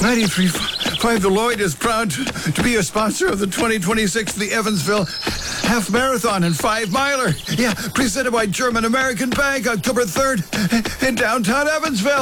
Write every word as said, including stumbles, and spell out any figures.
ninety-three point five Deloitte is proud to, to be a sponsor of the twenty twenty-six The Evansville Half Marathon and Five Miler. Yeah, presented by German American Bank, October third in downtown Evansville.